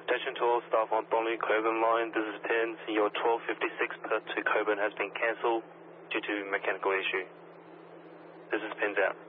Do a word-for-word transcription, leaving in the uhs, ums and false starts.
Attention to all staff on Thornley Coburn line. This is Pins. Your twelve fifty-six Perth to Coburn has been cancelled due to mechanical issue. This is Pins out.